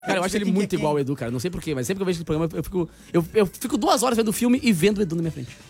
Cara, eu acho ele muito igual ao Edu, cara. Não sei porquê, mas sempre que eu vejo esse programa, eu fico 2 horas vendo o filme e vendo o Edu na minha frente.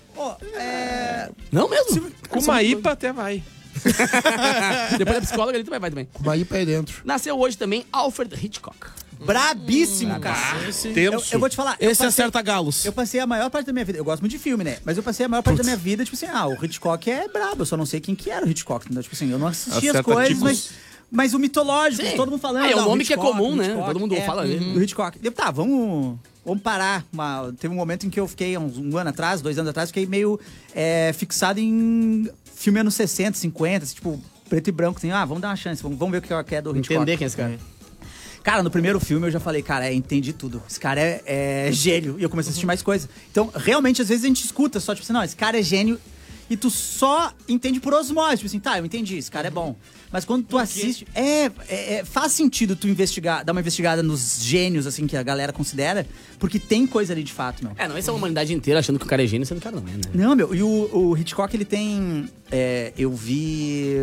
Não mesmo? Com uma IPA até vai. Depois da psicóloga, ele também vai também. Com uma IPA aí dentro. Nasceu hoje também Alfred Hitchcock. Brabíssimo, cara. Eu vou te falar. Esse acerta galos. Eu passei a maior parte da minha vida. Eu gosto muito de filme, né? Mas eu passei a maior parte da minha vida, tipo assim, o Hitchcock é brabo. Eu só não sei quem que era o Hitchcock. Então, tipo assim, eu não assisti as coisas, mas o mitológico, todo mundo falando. É um nome que é comum, né? Hitchcock, Todo mundo fala dele. Do Hitchcock. Tá, vamos parar. Teve um momento em que eu fiquei, um ano atrás, 2 anos atrás, fiquei meio fixado em filme anos 60, 50, tipo, preto e branco. Assim, vamos dar uma chance, vamos ver o que é do Hitchcock. Entender quem é esse cara. Cara, no primeiro filme eu já falei, cara, entendi tudo. Esse cara é gênio. E eu comecei a assistir mais coisas. Então, realmente, às vezes a gente escuta só, tipo assim, não, esse cara é gênio. E tu só entende por osmose. Tipo assim, tá, eu entendi, esse cara é bom. Mas quando tu assiste... faz sentido tu dar uma investigada nos gênios, assim, que a galera considera. Porque tem coisa ali de fato, meu. Não é a humanidade inteira achando que o cara é gênio, sendo que o cara não é, né? Não, meu. E o Hitchcock, ele tem... eu vi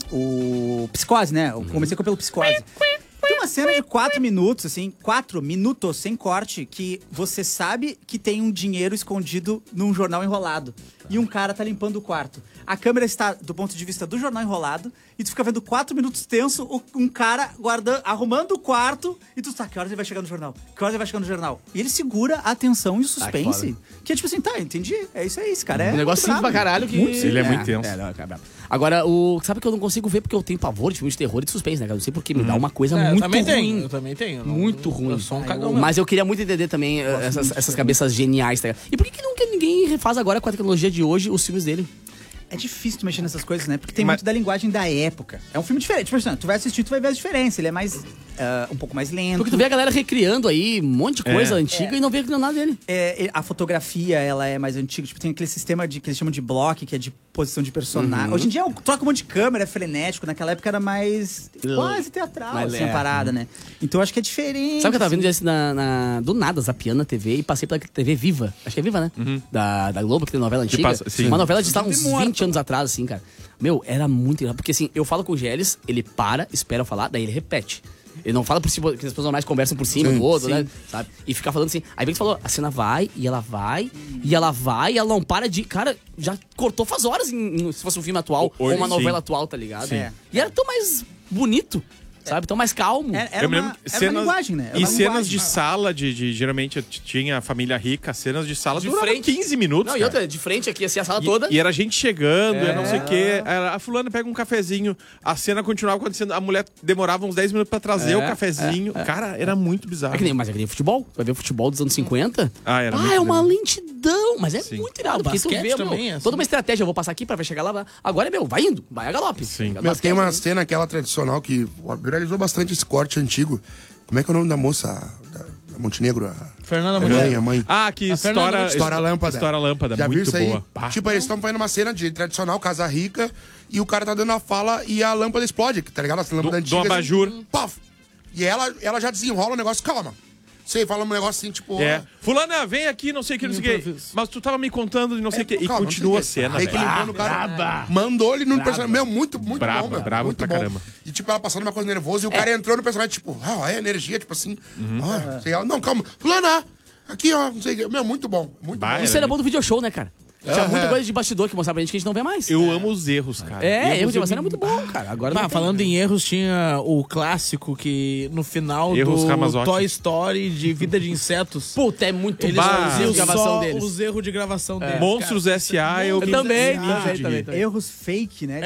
o Psicose, né? Eu comecei pelo Psicose. Tem uma cena de 4 minutos, assim, 4 minutos sem corte, que você sabe que tem um dinheiro escondido num jornal enrolado. E um cara tá limpando o quarto. A câmera está do ponto de vista do jornal enrolado, e tu fica vendo 4 minutos tenso, um cara arrumando o quarto, e tu tá, que horas ele vai chegar no jornal? Que horas ele vai chegar no jornal? E ele segura a atenção e o suspense. Que é tipo assim, tá, entendi, é isso aí, esse cara é... Um negócio simples pra caralho que... Ele é muito tenso. Agora, sabe que eu não consigo ver porque eu tenho pavor de filme de terror e de suspense, né, cara? Não sei porque me dá uma coisa muito ruim. Eu também tenho. Muito ruim. Eu sou um cagão. Mas eu queria muito entender também essas cabeças geniais, tá ligado? E por que nunca ninguém refaz agora com a tecnologia de hoje os filmes dele? É difícil tu mexer nessas coisas, né? Porque tem muito da linguagem da época. É um filme diferente. Tipo assim, tu vai assistir, tu vai ver a diferença. Ele é mais... um pouco mais lento. Porque tu vê a galera recriando aí um monte de coisa antiga e não vê nada dele. A fotografia, ela é mais antiga. Tipo, tem aquele sistema que eles chamam de block, que é de posição de personagem. Hoje em dia, troca um monte de câmera, é frenético. Naquela época era mais... quase teatral, assim, a parada, né? Então, acho que é diferente. Sabe que eu tava vendo esse do nada, zapiando na TV e passei pela TV Viva. Acho que é Viva, né? Da Globo, que tem novela antiga. Uma novela de uns 20 anos atrás, assim, cara. Meu, era muito engraçado. Porque, assim, eu falo com o Gélis, ele espera eu falar, daí ele repete. Ele não fala por cima, que as personagens conversam por cima do outro, né? Sabe? E fica falando assim. Aí vem que falou, a cena vai, e ela vai, e ela vai, e ela não para de... Cara, já cortou faz horas se fosse um filme atual ou uma novela atual, tá ligado? E era tão mais bonito. Sabe? Tão mais calmo. Eu me lembro cenas, uma linguagem, né? E cenas de sala, geralmente tinha a família rica, cenas de sala de frente 15 minutos. Não, e outra, de frente aqui, assim, a sala toda. E era gente chegando, e não sei o quê. A fulana pega um cafezinho, a cena continuava acontecendo, a mulher demorava uns 10 minutos pra trazer o cafezinho. Cara, era muito bizarro. Mas é que nem futebol. Vai ver futebol dos anos 50. Era uma lentidão. Mas é muito irado. Porque tu vê, também, toda uma estratégia. Eu vou passar aqui pra chegar lá. Agora, vai indo. Vai a galope. Sim. Tem uma cena, aquela tradicional, que viralizou bastante esse corte antigo. Como é que é o nome da moça da Montenegro? Fernanda Montenegro. A mãe. Que estoura a lâmpada. Estoura a lâmpada, Já muito viu isso aí? boa. Tipo, eles estão fazendo uma cena de tradicional, casa rica, e o cara tá dando a fala e a lâmpada explode, tá ligado? Essa lâmpada antiga. Do abajur. Assim, pof! E ela já desenrola o negócio, calma. Você fala um negócio assim, tipo... Fulana, vem aqui, não sei o que, não sei o que. Mas tu tava me contando de não sei o que. E continua a cena, velho. O cara mandou ele no personagem. Meu, muito bravo, bom, meu. Bravo muito pra bom. caramba. E tipo, ela passando uma coisa nervosa e o cara entrou no personagem, tipo... energia, tipo assim... sei lá, não, calma. Fulana, aqui, ó, não sei o que. Meu, muito bom. Muito bom. Isso era bom do video show, né, cara? Tinha muita coisa de bastidor que mostrava pra gente que a gente não vê mais. Eu amo os erros, cara. Erro de bastidor é muito bom, cara. Agora falando em erros, tinha o clássico que no final erros do Ramazotti. Toy Story de Vida de Insetos. Puta, é muito eles faziam gravação deles. Os erros de gravação deles. Monstros S.A. Eu também. Erros fake, né?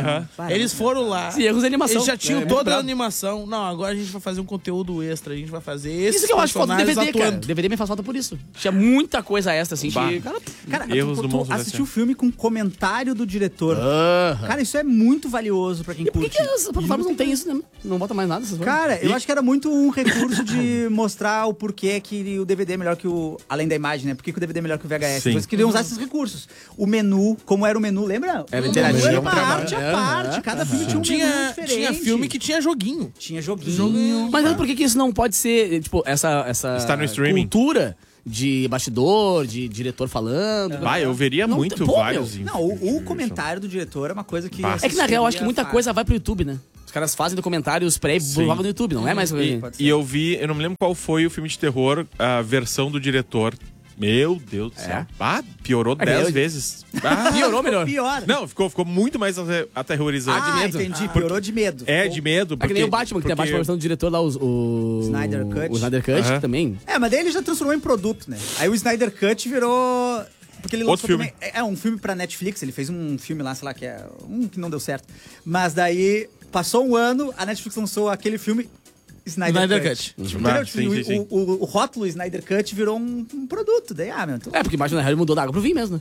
Eles foram lá. Sim, erros de animação. Eles já tinham toda a animação. Não, agora a gente vai fazer um conteúdo extra. A gente vai fazer esses isso que eu acho falta do DVD, atuando. cara. DVD me faz falta por isso. Tinha muita coisa extra, assim. Cara, erros do Monstros assistiu o filme com comentário do diretor. Cara, isso é muito valioso pra quem curte. Por que as plataformas não tem isso, né? Não bota mais nada essas coisas? Cara, eu acho que era muito um recurso de mostrar o porquê que o DVD é melhor que o... Além da imagem, né? Por que o DVD é melhor que o VHS? Sim. Eles queriam usar esses recursos. O menu, como era o menu, lembra? Era interativo. Era uma arte à parte. Cada filme tinha um menu diferente. Tinha filme que tinha joguinho. Tinha joguinho. Mas por que isso não pode ser, tipo, essa Está no streaming. cultura de bastidor, de diretor falando? Eu veria vários. Não, o comentário do diretor é uma coisa que... É que na real, eu acho que muita coisa vai pro YouTube, né? caras fazem documentários pré e botavam no YouTube, não é mais... E eu vi, eu não me lembro qual foi o filme de terror, a versão do diretor. Meu Deus do céu. Piorou 10 vezes. Piorou melhor. Pior. Não, ficou muito mais aterrorizante. Entendi. Piorou de medo. De medo. É que nem o Batman, que tem a Batman versão do diretor lá, o Snyder Cut. O Snyder Cut, que também... Mas daí ele já transformou em produto, né? Aí o Snyder Cut virou... Porque ele lançou filme. também... É um filme pra Netflix, ele fez um filme lá, sei lá, que é um que não deu certo. Mas daí, passou um ano, a Netflix lançou aquele filme... Snyder Cut. Sim. O rótulo Snyder Cut virou um produto. Daí, porque Batman na real mudou da água pro vinho mesmo, né?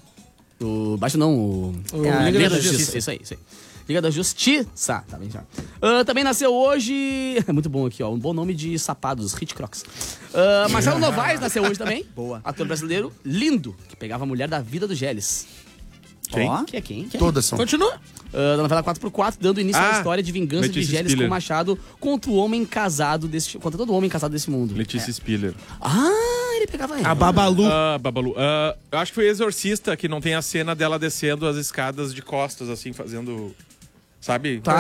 O Batman não, o Liga da Justiça. Isso aí. Liga da Justiça. Tá bem já. Também nasceu hoje... É muito bom aqui, ó. Um bom nome de sapados, Hitchcrocks. Marcelo Novaes nasceu hoje também. Boa. Ator brasileiro lindo, que pegava a mulher da vida do Geles. Quem? Que é quem? Todas são. Continua. Da novela 4x4, dando início à história de vingança Letícia de Geles Spiller. com Machado contra o homem casado contra todo homem casado desse mundo. Letícia Spiller. Ele pegava ela. A Babalu. Babalu. Eu acho que foi Exorcista, que não tem a cena dela descendo as escadas de costas, assim, fazendo... Sabe? Tá.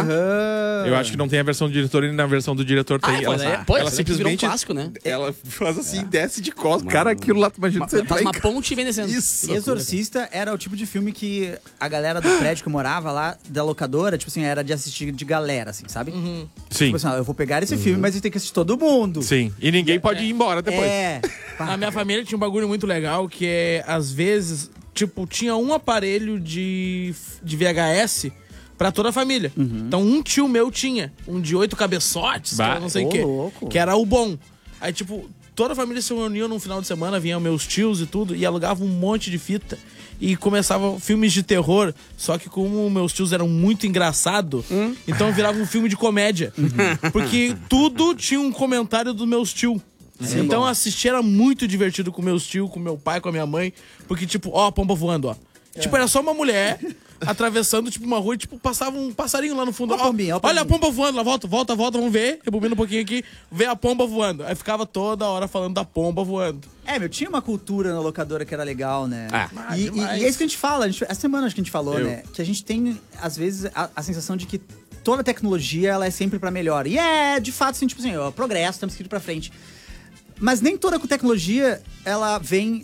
Eu acho que não tem a versão do diretor e na versão do diretor tem. Ela simplesmente virou um clássico, né? Ela faz assim, desce de costas. Cara, aquilo lá, tu imagina você Faz uma ponte e vem descendo. Isso. Exorcista era o tipo de filme que a galera do prédio que eu morava lá, da locadora, tipo assim, era de assistir de galera, assim, sabe? Sim. Tipo assim, eu vou pegar esse filme, mas eu tenho que assistir todo mundo. Sim. E ninguém pode ir embora depois. Na minha família tinha um bagulho muito legal que é, às vezes, tipo, tinha um aparelho de VHS pra toda a família. Então um tio meu tinha um de 8 cabeçotes, que não sei o quê, que era o bom. Aí, tipo, toda a família se reunia num final de semana, vinham meus tios e tudo, e alugavam um monte de fita. E começavam filmes de terror, só que como meus tios eram muito engraçados, então virava um filme de comédia. Porque tudo tinha um comentário dos meus tios. Então assistir era muito divertido com meus tios, com meu pai, com a minha mãe. Porque, tipo, ó, a pomba voando, ó. Tipo, era só uma mulher atravessando, tipo, uma rua e, tipo, passava um passarinho lá no fundo. Olha a pomba voando, lá, volta, vamos ver. Rebobina um pouquinho aqui, vê a pomba voando. Aí ficava toda hora falando da pomba voando. Tinha uma cultura na locadora que era legal, né? E é isso que a gente fala, essa semana acho que a gente falou, né? Que a gente tem, às vezes, a sensação de que toda tecnologia, ela é sempre pra melhor. E de fato, assim, tipo assim, progresso, estamos indo pra frente. Mas nem toda tecnologia, ela vem...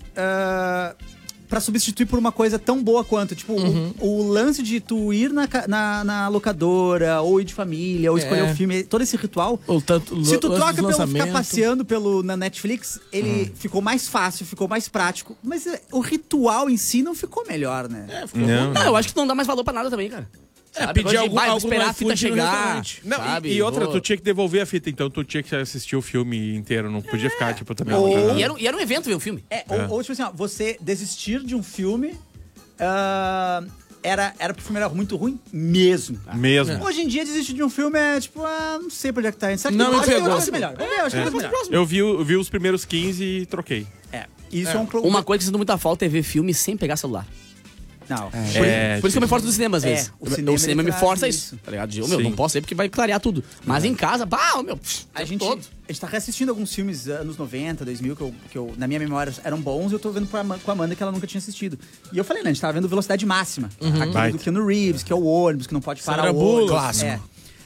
pra substituir por uma coisa tão boa quanto, tipo, o lance de tu ir na locadora, ou ir de família, ou escolher o filme, todo esse ritual. Se tu troca pelo ficar passeando na Netflix, ele ficou mais fácil, ficou mais prático. Mas o ritual em si não ficou melhor, né? Não, eu acho que não dá mais valor pra nada também, cara. Pedir algo esperar a fita chegar. Não, e outra, tu tinha que devolver a fita, então tu tinha que assistir o filme inteiro, não podia ficar, tipo, também. E era um evento ver o filme. Ou tipo assim, você desistir de um filme. Porque o filme era muito ruim mesmo. Hoje em dia, desistir de um filme é tipo, não sei pra onde é que tá indo. Será que não me pegou. Vamos ver, melhor. Acho que melhor. Eu vi os primeiros 15 e troquei. Isso é um problema. Uma coisa que sinto muita falta é ver filme sem pegar celular. Não. Por isso que eu me forço do cinema às vezes. O cinema me força isso, tá ligado? Não posso ir porque vai clarear tudo. Mas em casa, a gente tá reassistindo alguns filmes anos 90, 2000, que eu na minha memória eram bons, e eu tô vendo com a Amanda que ela nunca tinha assistido. E eu falei, né, a gente tava vendo Velocidade Máxima. Aquele do Keanu Reeves, que é o ônibus, que não pode parar o ônibus. Clássico.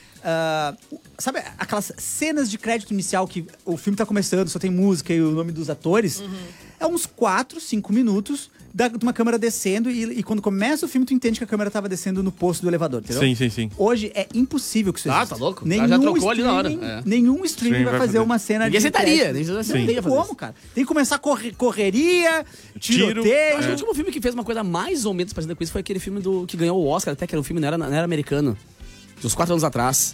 Sabe aquelas cenas de crédito inicial que o filme tá começando, só tem música e o nome dos atores? É uns 4, 5 minutos de uma câmera descendo e quando começa o filme tu entende que a câmera tava descendo no posto do elevador, entendeu? Sim. Hoje é impossível que isso exista. Tá louco? Já trocou ali na hora. Nenhum streaming vai fazer uma cena Ninguém de aceitaria. Não tem como, cara. Tem que começar correria, tiroteio. Acho que o último filme que fez uma coisa mais ou menos parecida com isso foi aquele filme que ganhou o Oscar, até que era um filme, não era americano. De uns 4 anos atrás.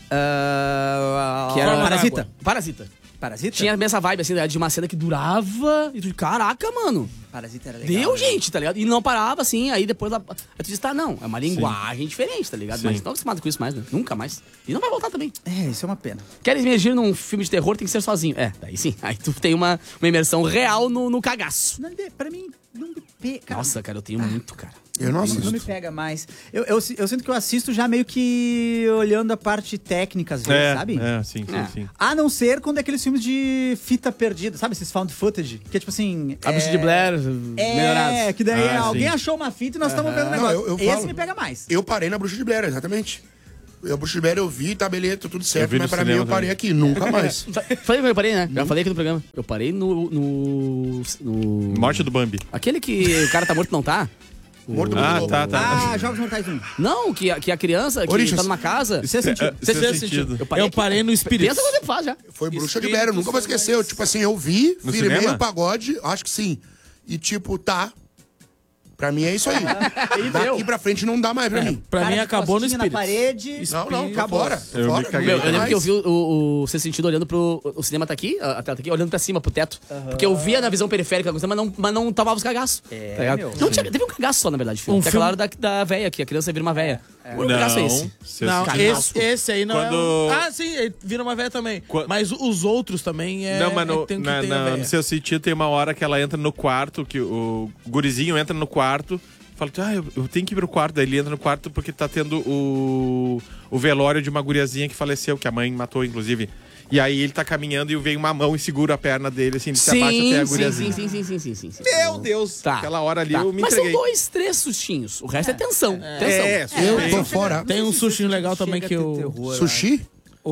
Que era Parasita? Tinha essa vibe, assim, de uma cena que durava. E tu, caraca, mano. Parasita era legal. Deu, gente, tá ligado? E não parava, assim, aí depois... Aí tu diz, não, é uma linguagem diferente, tá ligado? Mas não estão acostumados com isso mais, né? Nunca mais. E não vai voltar também. Isso é uma pena. Queres emergir num filme de terror, tem que ser sozinho. Daí sim. Aí tu tem uma imersão real no cagaço. Pra mim, não me pega. Nossa, cara, eu tenho muito, cara. Eu não assisto. Não me pega mais. Eu sinto que eu assisto já meio que olhando a parte técnica, às vezes, sabe? Sim. A não ser quando é aqueles filmes de fita perdida, sabe? Esses found footage. Que é tipo assim... A Bruxa de Blair, melhorados. Que daí alguém achou uma fita e nós estamos vendo o negócio. Esse me pega mais. Eu parei na Bruxa de Blair, exatamente. Eu, Bruxa de Blair, eu vi, tá beleza, tá tudo certo, mas pra mim eu parei também. aqui, nunca mais. Falei que eu parei, né? Já falei aqui no programa. Eu parei no... Morte do Bambi. Aquele que o cara tá morto e não tá? Morto Tá. Ah, Jogos Mortais 1. Não, que a criança que Orixás. tá numa casa... Sexto sentido. Sexto sentido. Eu parei no Espírito. Pensa quando ele faz já. Foi Bruxa de Blair, eu nunca vou esquecer. Eu, tipo assim, eu vi, No firmei cinema? o pagode, acho que sim. E tipo, tá. Pra mim é isso aí. Daqui pra frente não dá mais pra mim. Pra mim Cara, acabou no costinha Espírito. na parede. Não, acabou. Fora. Eu me Fora. caguei. Meu, eu lembro Mais. que eu vi o Sexto Sentido olhando pro... O cinema tá aqui, a tela tá aqui, olhando pra cima, pro teto. Porque eu via na visão periférica, mas não tomava os cagaços. Tá ligado? meu. Não tinha, teve um cagaço só, na verdade, filme. Um Que é filme- aquela hora da véia, que a criança vira uma véia. O Não, cagaço é esse. Não, Cagaço. esse aí não Quando- é. Ah, sim, ele vira uma velha também. Quando- Mas os outros também é. Não, mas tem que ter a véia. no seu sentido tem uma hora que ela entra no quarto, que o gurizinho entra no quarto, fala, eu tenho que ir pro quarto. Daí ele entra no quarto porque tá tendo o velório de uma guriazinha que faleceu, que a mãe matou, inclusive. E aí ele tá caminhando e vem uma mão e segura a perna dele, assim, ele se abaixa até a guriazinha. Sim. Meu Deus! Tá. Aquela hora ali Tá. eu me Mas entreguei. são 2, 3 sustinhos. O resto é tensão. Tensão. Eu tô fora. Tem um sustinho legal também que Sushi?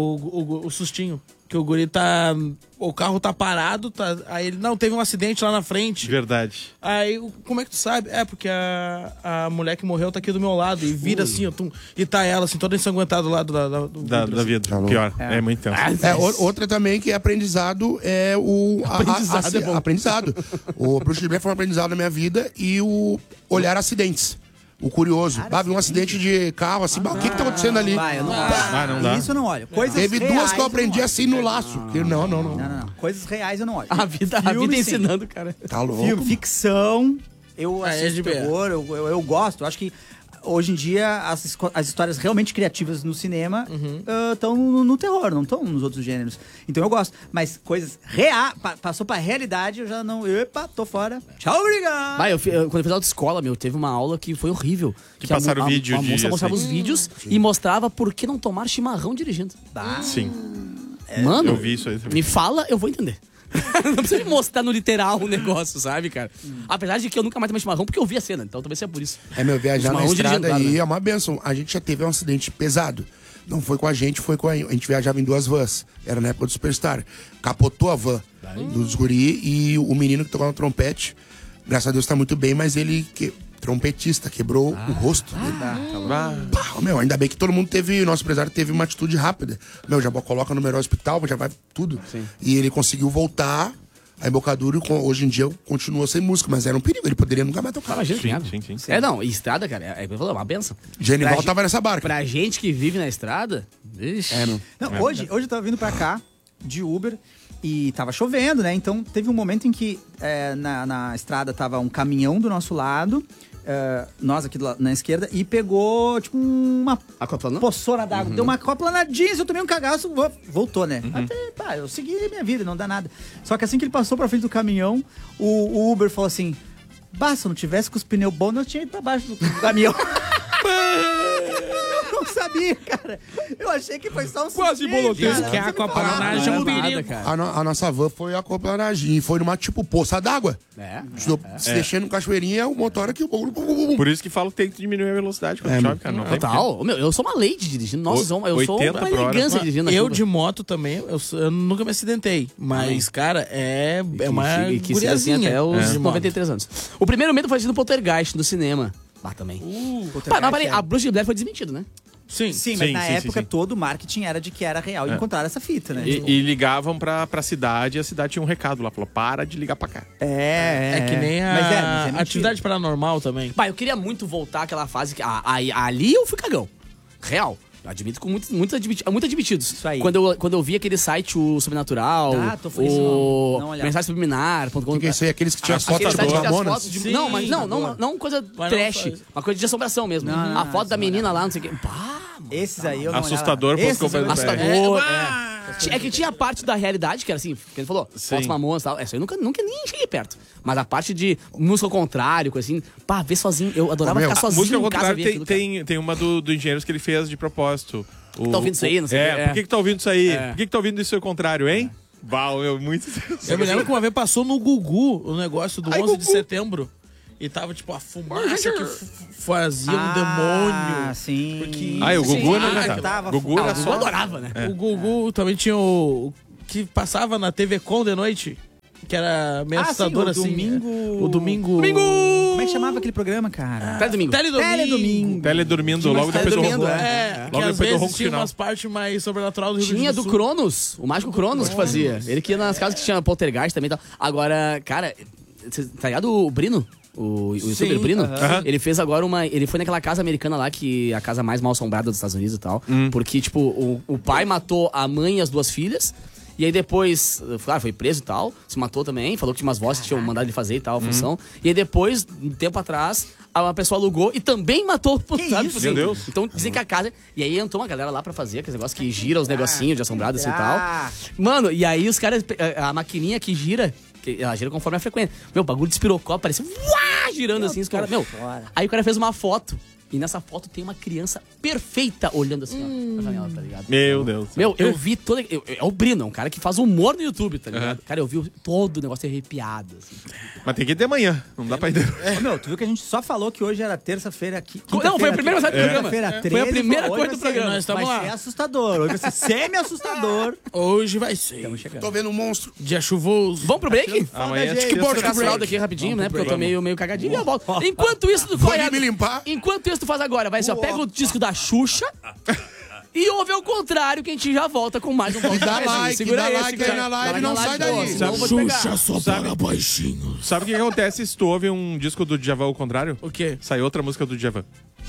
o sustinho. Que o guri tá. O carro tá parado, aí ele. Não, teve um acidente lá na frente. Verdade. Aí, como é que tu sabe? É, porque a mulher que morreu tá aqui do meu lado e vira assim, ó, e tá ela, assim, toda ensanguentada do lado do Da vida. Tá louco. Pior. É muito tenso. Outra também que é aprendizado é o... Aprendizado é bom. Aprendizado. O Bruxa de Blair foi um aprendizado na minha vida e o olhar acidentes. O curioso. Vi um acidente de carro, assim, o que tá acontecendo ali? Vai, eu não não dá. Isso eu não olho. Coisas Teve reais, duas que eu não aprendi olho. assim no laço. Não. Não. Coisas reais eu não olho. A vida Filme, sim. ensinando, cara. Tá louco. Filme, ficção, eu Ah, é assisto de ver. terror, eu gosto. Eu acho que hoje em dia as histórias realmente criativas no cinema estão no terror, não estão nos outros gêneros. Então eu gosto. Mas coisas reais, passou pra realidade, eu já não... Epa, tô fora. Tchau, obrigado. Vai, quando eu fiz aula de escola, teve uma aula que foi horrível. Que passaram vídeo a moça de, mostrava assim. os vídeos e mostrava por que não tomar chimarrão dirigindo. Sim. Mano, Eu vi isso aí também. me fala, eu vou entender. Não precisa me mostrar no literal o negócio, sabe, cara? Apesar de que eu nunca mais tomei chimarrão, porque eu vi a cena, então talvez seja por isso. Viajar na Chimarrão estrada dirigindo, aí claro, né? é uma benção. A gente já teve um acidente pesado. Não foi com a gente, foi com a gente viajava em 2 vans. Era na época do Superstar. Capotou a van dos guri e o menino que tocava no trompete, graças a Deus tá muito bem, mas ele, trompetista, quebrou o rosto. Ainda bem que todo mundo teve, nosso empresário teve uma atitude rápida. Já coloca no melhor hospital, já vai tudo. Sim. E ele conseguiu voltar a embocadura e hoje em dia continua sem música, mas era um perigo, ele poderia nunca mais tocar. Imagina, Sim, nada. sim. Não, e estrada, cara, é uma benção. Genival Pra tava nessa barca. Pra gente que vive na estrada, ixi. Não, hoje eu tava vindo pra cá de Uber e tava chovendo, né? Então teve um momento em que na estrada tava um caminhão do nosso lado, nós aqui na esquerda, e pegou tipo uma Aquaplanando? poçona d'água. Deu uma aquaplanadinha, eu tomei um cagaço, voltou, né? Até, eu segui minha vida, não dá nada. Só que assim que ele passou pra frente do caminhão, o Uber falou assim: se eu não tivesse com os pneus bons, eu tinha ido pra baixo do caminhão. Eu não sabia, cara. Eu achei que foi só um Quase suspeito, bolotei. cara. Que a aquaplanagem é um perigo. A nossa van foi aquaplanagem e foi numa tipo poça d'água. Se deixando no cachoeirinha, o motor aqui. Por isso que falo que tem que diminuir a velocidade quando chove, cara. Não tem Total. Meu, eu sou uma lady dirigindo. Nossa, eu sou 80 uma por hora. elegância dirigindo na Eu chuva. de moto também, eu nunca me acidentei. Mas, cara, é uma que siga assim guriazinha. até os de moto. 93 anos. O primeiro medo foi assistindo Poltergeist no cinema. Também. Mas peraí, a Bruxa de Blair foi desmentido, né? Sim. Sim, mas na época sim. todo o marketing era de que era real e encontrar essa fita, né? E ligavam pra cidade e a cidade tinha um recado lá. Falou, para de ligar pra cá. É que nem Mas é mentira. atividade paranormal também. Pai, eu queria muito voltar àquela fase que... ali eu fui cagão. Real. Admito com muito admitidos. Isso aí. Quando eu vi aquele site, o Sobrenatural, foi isso, não olhava. Mensagem Subliminar.com. Que é isso aí? Aqueles que tinham as fotos Aquele site do que tem as Ramonas? fotos de... Sim, Não, mas não coisa Mas trash. não, Uma coisa de assombração mesmo. A foto da menina lá, não sei o quê. Pá, Esses aí eu não Assustador, olhava. posso comprar. assustador. É que tinha a parte da realidade, que era assim, que ele falou, fotos mamonas e tal. Essa eu nunca nem cheguei perto. Mas a parte de música ao contrário, coisa assim, ver sozinho. Eu adorava ficar sozinho Música ao em casa. contrário tem uma do Engenheiros que ele fez de propósito. Tá ouvindo isso aí? Não sei o quê. Por que tá ouvindo isso aí? Por que tá ouvindo isso ao contrário, hein? Muito... Eu me lembro que uma vez passou no Gugu o negócio do 11 de setembro. E tava, tipo, a fumaça que fazia um demônio. Sim. Porque... o Gugu não cantava. Gugu era O só... Gugu adorava, né? O Gugu também tinha o... Que passava na TV Com de noite. Que era meio assustador, sim, assim. O Domingo... Como é que chamava aquele programa, cara? Teledomingo. Teledormindo, logo depois do ronco. Que Logo às depois do vezes ronco tinha final. umas partes mais sobrenatural do Rio Grande Tinha do do Sul. Cronos, o mágico Cronos que fazia. Ele que ia nas casas que tinha poltergeist também e tal. Agora, cara, tá ligado o Brino? O youtuber Brino? Ele fez agora ele foi naquela casa americana lá, que é a casa mais mal assombrada dos Estados Unidos e tal. Porque, tipo, o pai matou a mãe e as duas filhas. E aí depois, foi preso e tal, se matou também, falou que tinha umas vozes que tinham mandado ele fazer e tal, a função. E aí depois, um tempo atrás, a pessoa alugou e também matou, sabe? isso? Meu Deus. Então dizem que a casa... E aí entrou uma galera lá pra fazer aqueles negócios que gira os negocinhos de assombrado assim e tal. Mano, e aí os caras, a maquininha que gira... Ela gira conforme a frequência. Meu, o bagulho despirocou, parecia girando assim, os caras... Aí o cara fez uma foto. E nessa foto tem uma criança perfeita olhando assim, ó, na janela, tá ligado? Meu Deus. Meu, eu vi todo... É o Brino, um cara que faz humor no YouTube, tá ligado? Cara, eu vi todo o negócio arrepiado, assim. Mas tem que ir de manhã, não dá pra ir de... Meu, tu viu que a gente só falou que hoje era terça-feira aqui. Não, foi a primeira coisa do programa. Foi a primeira coisa do programa. Nós estamos Vai lá. ser assustador. Hoje vai ser semi-assustador. Hoje vai ser. Estamos chegando. Tô vendo um monstro. Dia chuvoso. Vamos pro break? Amanhã Acho que terça- vou ficar fralda aqui rapidinho, né? Porque eu tô meio cagadinho e eu volto. Enquanto isso, tu Vou ali me limpar. Enquanto isso, tu faz agora. Vai assim, ó, pega o disco da Xuxa e ouve ao contrário, que a gente já volta com mais um Dá like, dá like aí na live, não sai daí. só paga baixinho. Sabe o que acontece se tu ouve um disco do Djavan ao contrário? O quê? Sai outra música do Djavan.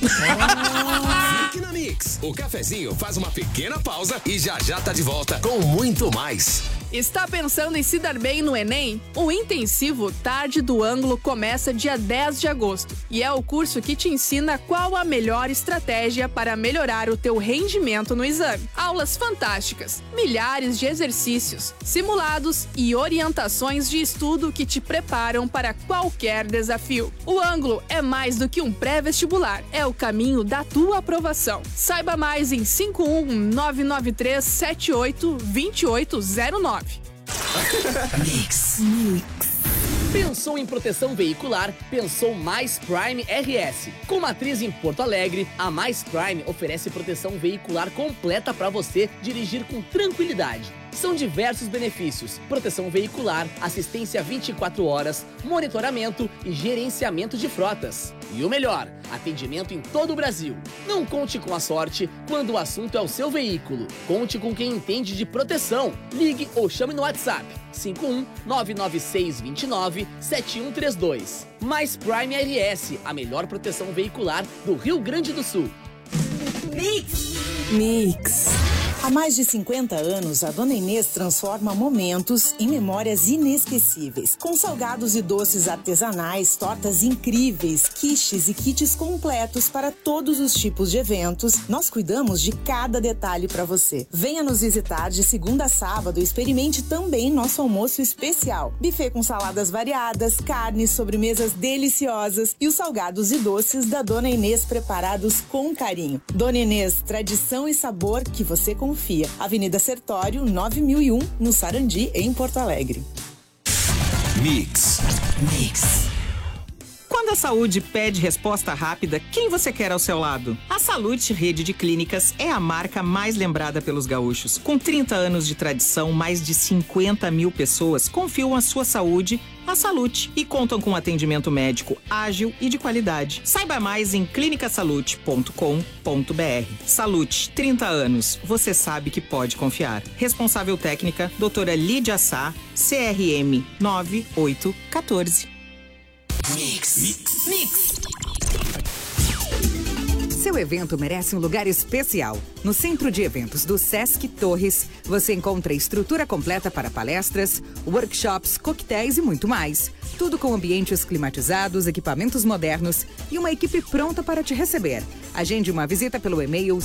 Fique na Mix. O cafezinho faz uma pequena pausa e já tá de volta com muito mais. Está pensando em se dar bem no Enem? O intensivo Tarde do Ângulo começa dia 10 de agosto e é o curso que te ensina qual a melhor estratégia para melhorar o teu rendimento no exame. Aulas fantásticas, milhares de exercícios, simulados e orientações de estudo que te preparam para qualquer desafio. O Ângulo é mais do que um pré-vestibular, é o caminho da tua aprovação. Saiba mais em 51993782809. Pensou em proteção veicular? Pensou Mais Prime RS. Com matriz em Porto Alegre, a Mais Prime oferece proteção veicular completa para você dirigir com tranquilidade. São diversos benefícios: proteção veicular, assistência 24 horas, monitoramento e gerenciamento de frotas. E o melhor, atendimento em todo o Brasil. Não conte com a sorte quando o assunto é o seu veículo. Conte com quem entende de proteção. Ligue ou chame no WhatsApp 51-99629-7132. Mais Prime RS, a melhor proteção veicular do Rio Grande do Sul. Mix. Há mais de 50 anos, a Dona Inês transforma momentos em memórias inesquecíveis. Com salgados e doces artesanais, tortas incríveis, quiches e kits completos para todos os tipos de eventos, nós cuidamos de cada detalhe para você. Venha nos visitar de segunda a sábado e experimente também nosso almoço especial. Buffet com saladas variadas, carnes, sobremesas deliciosas e os salgados e doces da Dona Inês preparados com carinho. Dona Inês, tradição e sabor que você confia. Avenida Sertório, 9001, no Sarandi, em Porto Alegre. Mix. Quando a saúde pede resposta rápida, quem você quer ao seu lado? A Salute Rede de Clínicas é a marca mais lembrada pelos gaúchos. Com 30 anos de tradição, mais de 50 mil pessoas confiam a sua saúde à Salute e contam com atendimento médico ágil e de qualidade. Saiba mais em clinicasalute.com.br. Salute, 30 anos. Você sabe que pode confiar. Responsável técnica, doutora Lídia Sá, CRM 9814. Seu evento merece um lugar especial. No Centro de Eventos do Sesc Torres, você encontra estrutura completa para palestras, workshops, coquetéis e muito mais. Tudo com ambientes climatizados, equipamentos modernos e uma equipe pronta para te receber. Agende uma visita pelo e-mail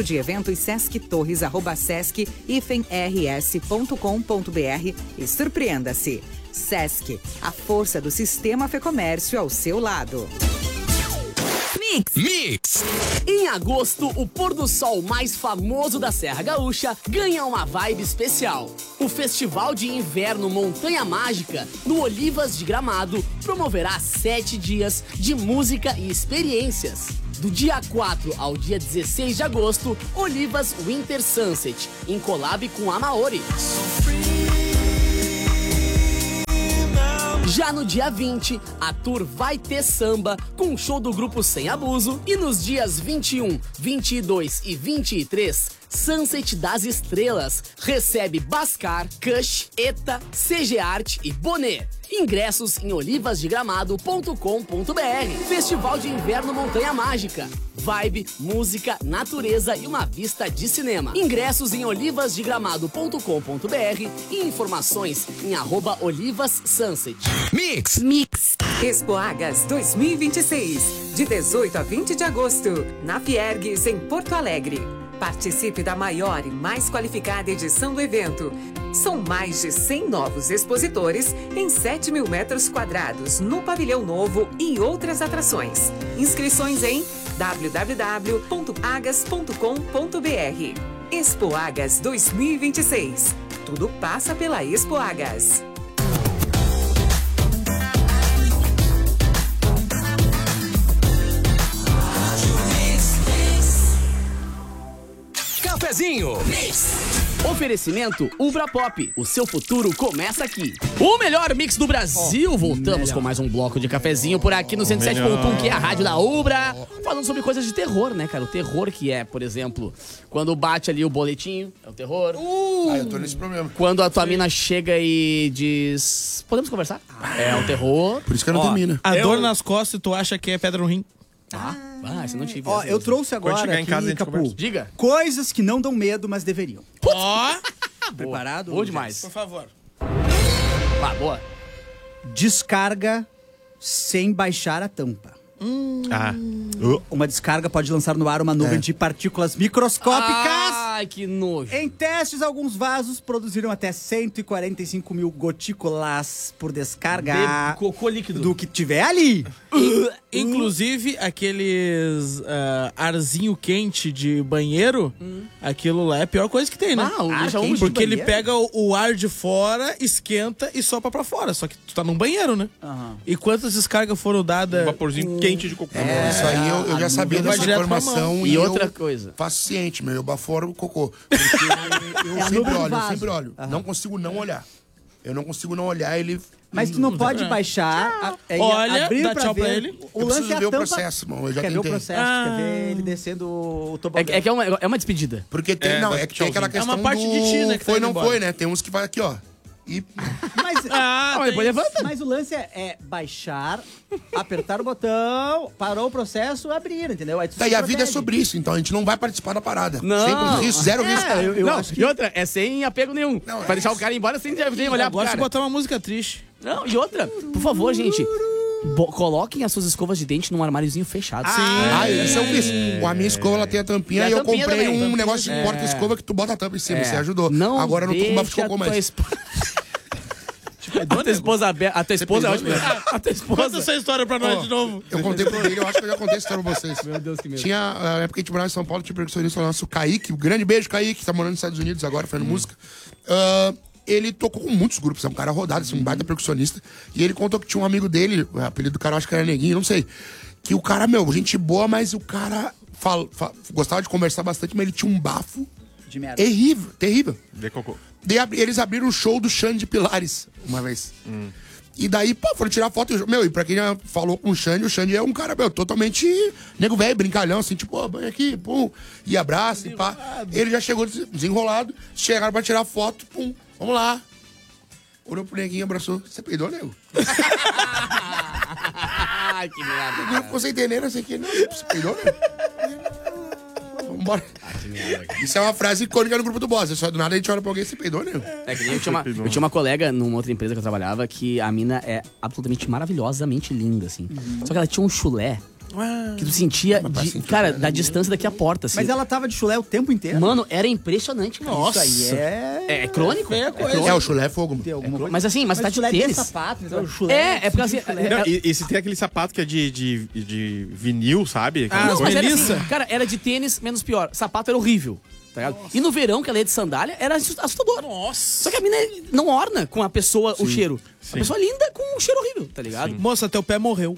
centrodeeventossesc-rs.com.br e surpreenda-se. Sesc, a força do sistema Fecomércio ao seu lado. Mix. Em agosto, o pôr do sol mais famoso da Serra Gaúcha ganha uma vibe especial. O Festival de Inverno Montanha Mágica, no Olivas de Gramado, promoverá 7 dias de música e experiências. Do dia 4 ao dia 16 de agosto, Olivas Winter Sunset, em collab com a Maori. Já no dia 20, a tour vai ter samba com um show do grupo Sem Abuso. E nos dias 21, 22 e 23, Sunset das Estrelas recebe Bascar, Kush, Eta, CG Art e Bonet. Ingressos em olivasdegramado.com.br. Festival de Inverno Montanha Mágica. Vibe, música, natureza e uma vista de cinema. Ingressos em olivasdegramado.com.br e informações em @olivassunset. Mix. Expoagas 2026, de 18 a 20 de agosto, na Fiergues, em Porto Alegre. Participe da maior e mais qualificada edição do evento. São mais de 100 novos expositores em 7.000 metros quadrados no Pavilhão Novo e outras atrações. Inscrições em www.agas.com.br. Expoagas 2026. Tudo passa pela Expoagas. Cafezinho. Oferecimento Ubra Pop. O seu futuro começa aqui. O melhor mix do Brasil. Voltamos com mais um bloco de cafezinho por aqui no 107.1, que é a rádio da Ubra. Falando sobre coisas de terror, né, cara? O terror que é, por exemplo, quando bate ali o boletinho, é o terror. Eu tô nesse problema. Quando a tua mina chega e diz: podemos conversar? É o terror. Por isso que ela não termina. A dor nas costas, tu acha que é pedra no rim? Você não tive. Eu trouxe agora chegar em aqui, casa, a gente Capu, conversa. Diga. coisas que não dão medo, mas deveriam. Ó, Preparado? Boa demais. por favor. Boa. Descarga sem baixar a tampa. Uma descarga pode lançar no ar uma nuvem de partículas microscópicas. Ai, que nojo. Em testes, alguns vasos produziram até 145 mil gotículas por descarga De cocô líquido. do que tiver ali. Inclusive, aqueles arzinho quente de banheiro, aquilo lá é a pior coisa que tem, né? Porque ele pega o ar de fora, esquenta e sopra pra fora. Só que tu tá num banheiro, né? E quantas descargas foram dadas? Um vaporzinho quente de cocô. Isso aí eu já sabia vai dessa direto pra informação. mão. E outra coisa. Faço ciente, eu baforo o cocô. Porque eu sempre olho. Não consigo não olhar. Eu não consigo não olhar ele. Mas tu não pode baixar. Olha, abrir dá tchau ver. pra ele. O Eu lance preciso é a ver o tampa. processo, mano. Eu já Quer ver o tentei. processo? Quer ver ele descendo o tobogã? É que é uma despedida. Porque tem, que tem aquela questão É uma parte do de ti, né, que tá foi indo não embora. foi, né? Tem uns que vai aqui, ó. E Mas, Depois levanta. mas o lance é baixar, apertar o botão, parou o processo, abrir, entendeu? Aí tu daí se a vida é protege. sobre isso, então a gente não vai participar da parada. Não. Sempre risco, zero risco. Eu Não, acho que e outra, é sem apego nenhum. Não, Vai é deixar isso. o cara embora sem olhar Eu pro gosto de cara. botar uma música triste. Não, e outra, por favor, gente, coloquem as suas escovas de dente num armáriozinho fechado. Isso eu fiz. A minha escova ela tem a tampinha E a e eu tampinha comprei também. um negócio de porta-escova que tu bota a tampa em cima. Você ajudou. Não Agora eu não tô com bafo de deixa cocô a tua mais. A tua esposa aberta. A tua esposa é ótima. A tua Conta esposa. essa história pra nós de novo. Eu contei pro ele, eu acho que eu já contei essa história pra vocês. Meu Deus, que medo. Tinha, na época que a gente morava em São Paulo, tinha percussionista nosso, Kaique, um grande beijo, Kaique, que tá morando nos Estados Unidos agora, fazendo música. Ele tocou com muitos grupos, é um cara rodado, assim, um baita percussionista. E ele contou que tinha um amigo dele, o apelido do cara, eu acho que era Neguinho, não sei. Que o cara, gente boa, mas o cara gostava de conversar bastante, mas ele tinha um bafo De merda. terrível, terrível. De cocô. Daí eles abriram o show do Xande de Pilares uma vez. E daí, foram tirar foto. E pra quem já falou com o Xande é um cara, totalmente nego velho, brincalhão, assim, tipo, banho aqui, pum, e abraça, e pá. Ele já chegou desenrolado, chegaram pra tirar foto, pum, vamos lá. Olhou pro neguinho, abraçou. Você peidou, nego? Ai, que merda. O grupo ficou sem entender, não sei o que. Não, você peidou, nego? Vambora. Isso é uma frase icônica no grupo do Boss. Só do nada a gente olha pra alguém e se peidou, nego? É que nem eu tinha uma colega numa outra empresa que eu trabalhava que a mina é absolutamente maravilhosamente linda, assim. Só que ela tinha um chulé Que tu sentia, cara, da distância daqui à porta, assim. Mas ela tava de chulé o tempo inteiro? Mano, era impressionante. Nossa. Isso aí é crônico? O chulé é fogo, mano. Mas assim, mas tá de tênis. Tem sapato, então, o chulé. É porque assim... E se tem aquele sapato que é de vinil, sabe? Não, mas era assim, cara, era de tênis, menos pior. Sapato era horrível. Tá ligado? E no verão, que ela ia de sandália, era assustador. Nossa. Só que a mina não orna com a pessoa o cheiro. A pessoa linda com um cheiro horrível, tá ligado? Sim. Moça, teu pé morreu.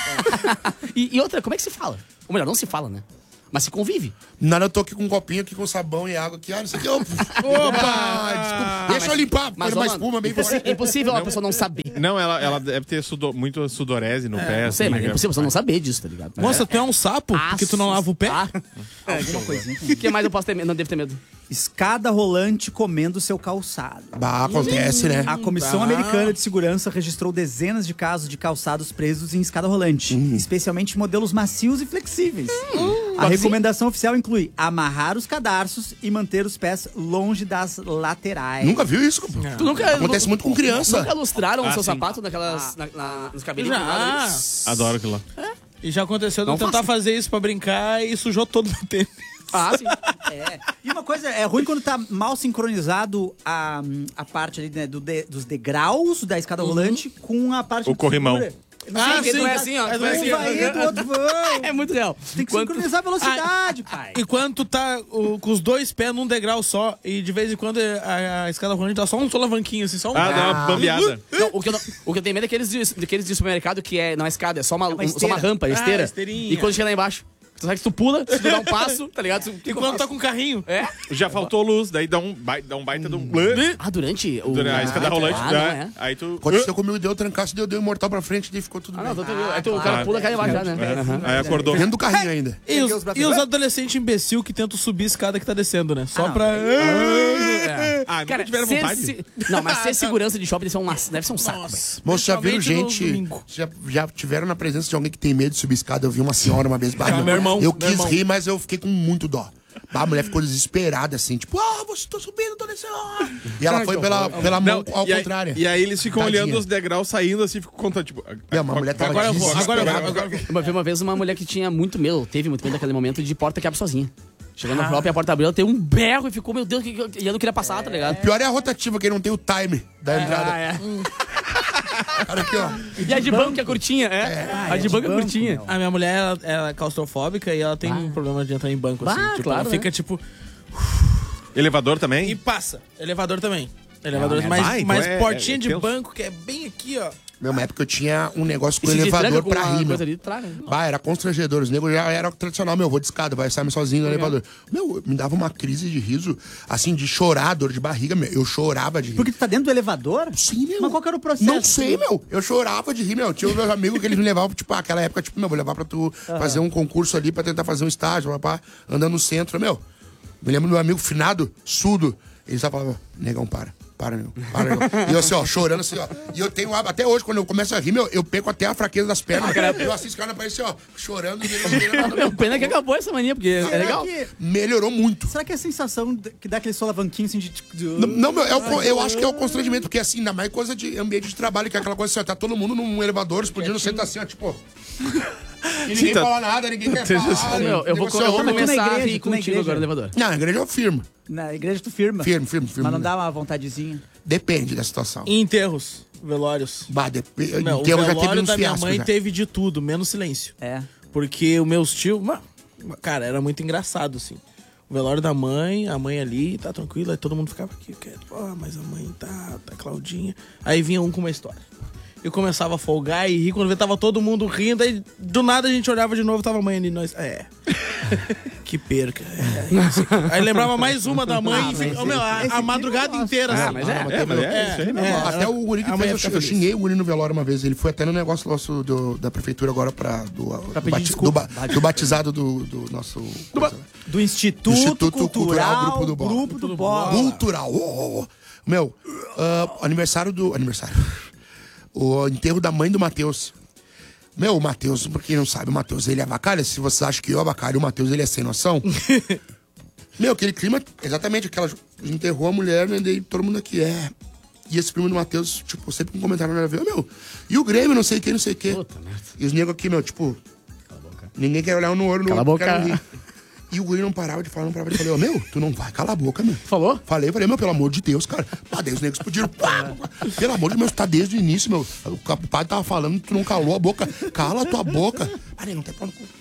E outra, como é que se fala? Ou melhor, não se fala, né? Mas se convive. Nada, eu tô aqui com um copinho aqui com sabão e água aqui. Ah, não sei o que. Opa! Desculpa. Deixa eu limpar, mas mais espuma bem forte. É impossível a pessoa não saber. Não, ela deve ter muito sudorese no pé. Não sei, mas é impossível a pessoa não saber disso, tá ligado? Moça, tu é um sapo? Porque tu não lava o pé? Alguma coisinha. O que mais eu posso ter medo? Não devo ter medo. Escada rolante comendo seu calçado. Bah, acontece, né? A Comissão Americana de Segurança registrou dezenas de casos de calçados presos em escada rolante, especialmente modelos macios e flexíveis. A recomendação oficial inclui amarrar os cadarços e manter os pés longe das laterais. Nunca viu isso? Acontece muito com criança. Nunca lustraram o seu sapato nos cabelinhos? Adoro aquilo lá. E já aconteceu de eu tentar fazer isso pra brincar e sujou todo o meu tênis. Sim. E uma coisa, é ruim quando tá mal sincronizado a parte ali, né, dos degraus da escada rolante com a parte o corrimão. Não é assim, ó. Um vai do outro vão. É muito real. Tem que sincronizar a velocidade, pai. E quando tu tá com os dois pés num degrau só, e de vez em quando a escada rolante dá só um solavanquinho, assim, só um... dá uma bambeada. Não, o que eu tenho medo é daqueles de supermercado que não é escada, é só uma rampa, esteira. E quando chega lá embaixo, tu sabe que tu pula, se tu dá um passo, tá ligado? E quando tá com um carrinho. Já faltou luz, daí dá um baita de um... durante a escada rolante, aí tu... Aconteceu comigo, deu trancaço, deu imortal pra frente, daí ficou tudo bem. Aí o cara pula e cai embaixo já, né? Aí acordou. Dentro do carrinho ainda. E os adolescentes imbecil que tentam subir a escada que tá descendo, né? Só pra... Cara, tiveram vontade. Não, mas ser segurança de shopping deve ser um saco, velho. Moço, já viram gente... Já tiveram na presença de alguém que tem medo de subir escada? Eu vi uma senhora uma vez... Meu irmão. Eu quis rir, mas eu fiquei com muito dó. A mulher ficou desesperada, assim, tipo, você tô subindo, tô descendo. E ela foi pela mão ao contrário. E aí eles ficam olhando os degraus saindo, assim, ficam contando, tipo... Uma mulher tava agora eu vou. Eu vi uma vez uma mulher que tinha muito medo, teve muito medo naquele momento de porta que abre sozinha. Chegando no shopping, a porta abriu, ela tem um berro e ficou, meu Deus, e eu não queria passar, tá ligado? O pior é a rotativa, que não tem o time da entrada. Cara, aqui, ó. E a de banco que é curtinha, a de banco é curtinha. A minha mulher, ela é claustrofóbica e ela tem um problema de entrar em banco, assim. Tipo, claro, ela fica, tipo... Elevador também? E passa. Elevador também. Elevador, mas portinha de banco, que é bem aqui, ó. Uma época eu tinha um negócio com elevador pra rir, meu. Era constrangedor. Os negros já era tradicional, vou de escada, vai sair sozinho no elevador. Me dava uma crise de riso, assim, de chorar, dor de barriga, meu. Eu chorava de rir. Porque tu tá dentro do elevador? Sim, meu. Mas qual que era o processo? Não sei, meu. Eu chorava de rir, meu. Tinha meus amigos que eles me levavam, tipo, aquela época, tipo, vou levar pra tu fazer um concurso ali, pra tentar fazer um estágio, papá, andando no centro, meu. Me lembro do meu amigo finado, surdo. Ele só falava, negão, para, negão. E eu assim, ó, chorando assim, ó. E eu tenho, até hoje, quando eu começo a rir, meu, eu perco até a fraqueza das pernas. Eu assisto o cara aparecer, ó, chorando. Pena que acabou essa mania, porque é legal. Melhorou muito. Será que é a sensação que dá aquele solavanquinho assim de... Não, meu, eu acho que é o constrangimento, porque assim, ainda mais coisa de ambiente de trabalho, que é aquela coisa assim, ó, tá todo mundo num elevador, explodindo, você tá assim, ó, tipo... E ninguém fala nada, ninguém quer falar. Eu vou começar a rir contigo agora no elevador. Não, na igreja eu firmo. Na igreja tu firma? Firme. Mas não dá uma vontadezinha? Depende da situação. E enterros, velórios. Enterro já teve uns da minha fiascos, mãe já. teve de tudo, menos silêncio. Porque os meus tios... Cara, era muito engraçado, assim. O velório da mãe, a mãe ali, tá tranquila, aí todo mundo ficava aqui, mas a mãe tá Claudinha. Aí vinha um com uma história. Eu começava a folgar e rir quando tava todo mundo rindo, aí do nada a gente olhava de novo, tava a mãe ali, nós... Que perca. Aí lembrava mais uma da mãe e a madrugada inteira. Até o guri que fez, eu xinguei o guri no velório uma vez, ele foi até no negócio nosso da prefeitura agora do batizado do nosso... Do Instituto Cultural Grupo do Bola. Cultural. Meu, aniversário... O enterro da mãe do Matheus. Meu, o Matheus, pra quem não sabe, o Matheus, ele é avacalha. Se vocês acham que eu avacalho, o Matheus, ele é sem noção. Meu, aquele clima, exatamente, aquela... Enterrou a mulher, né, daí todo mundo aqui, E esse primo do Matheus, tipo, sempre com um comentário na ver, meu, e o Grêmio, não sei o que. E os negros aqui, meu, tipo... Ninguém quer olhar um no olho, Cala a boca. quer rir. E o guri não parava de falar, Eu falei, meu, tu não vai, cala a boca, meu. Falou? Falei, meu, pelo amor de Deus, cara. Daí os negros explodiram. Pelo amor de Deus, tu tá desde o início, meu. O padre tava falando, tu não calou a boca. Cala a tua boca. Não tem pau no cu.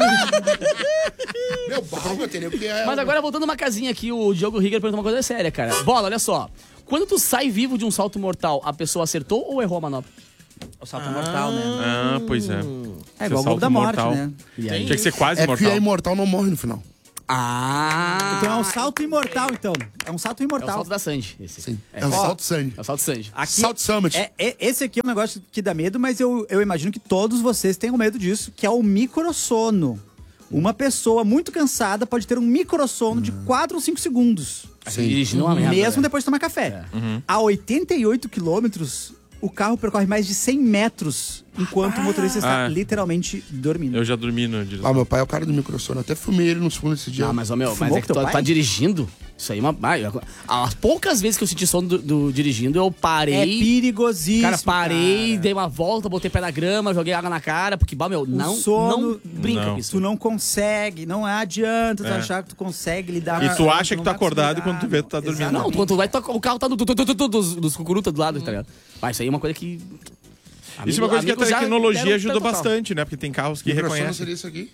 Meu pau, meu, entendeu? Mas agora, voltando uma casinha aqui, o Diogo Rigger perguntou uma coisa séria, cara. Bola, olha só. Quando tu sai vivo de um salto mortal, a pessoa acertou ou errou a manobra? O salto mortal, né? Pois é. É igual o gol da morte, né? Tinha que ser quase É mortal. que a imortal não morre no final. Então é um salto imortal, então. É um salto É o imortal. salto da Sandy. Esse. Sim. É o salto Sandy. É o salto Sandy. Salto Summit. Esse aqui é um negócio que dá medo, mas eu imagino que todos vocês tenham medo disso, que é o microsono. Uma pessoa muito cansada pode ter um microsono de 4 ou 5 segundos. Sim. Dirigindo uma merda, Mesmo né? depois de tomar café. A 88 quilômetros, o carro percorre mais de 100 metros enquanto o motorista está literalmente dormindo. Eu já dormi no direção. Meu pai é o cara do microsono. Até fumei ele nos fundos esse dia. Ah, mas, ó, meu, Fumou mas é que com teu tu pai? tá dirigindo. Isso aí é uma. As poucas vezes que eu senti sono do dirigindo, eu parei. É perigosíssimo. Cara, parei, dei uma volta, botei pé na grama, joguei água na cara, porque, meu, não brinca Não. com isso. Tu não consegue, não adianta tu achar que tu consegue lidar E com tu isso, acha que não tu dá pra acordado se e quando tu vê, tu tá ligar. dormindo. Não, quando tu vai, o carro tá dos cucurutas do lado, tá ligado? Mas isso aí é uma coisa que. Isso é uma coisa que a amigos já tecnologia deram ajuda tanto pau. bastante, né? Porque tem carros que Microsono reconhecem. seria isso aqui?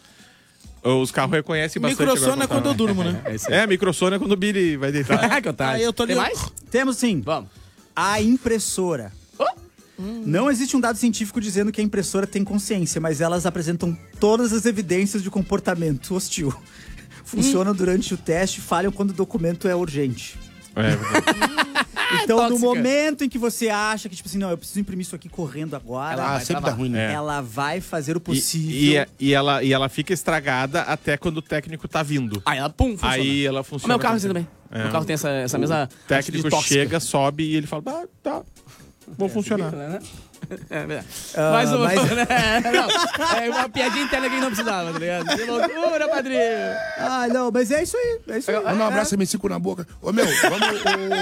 Os carros reconhecem bastante. Microsono agora é quando eu durmo, né? microsono é quando o Billy vai deitar. Que otário. Aí eu tô ali. Tem mais? Temos sim. Vamos. A impressora. Não existe um dado científico dizendo que a impressora tem consciência, mas elas apresentam todas as evidências de comportamento hostil. Funcionam durante o teste e falham quando o documento é urgente. É verdade. Então, no tóxica. momento em que você acha que, tipo assim, não, eu preciso imprimir isso aqui correndo agora, Sempre dá ruim, né? ela vai fazer o possível. E ela fica estragada até quando o técnico tá vindo. Aí ela, pum, funciona. Aí ela O funciona. meu carro assim também. O meu carro tem essa mesma. O técnico atitude tóxica. chega, sobe e ele fala: tá, vou funcionar. É verdade. Mais uma. Não, é uma piadinha interna que a gente não precisava, tá ligado? Que loucura, padrinho! Ah, não, mas é isso aí. É isso aí. Manda um abraço e me cinco na boca. Ô, meu, vamos.